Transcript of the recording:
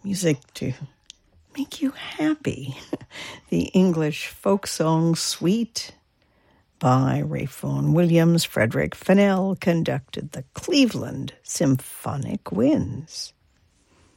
music to make you happy. The English folk song Sweet by Ralph Vaughan Williams. Frederick Fennell conducted the Cleveland Symphonic Winds.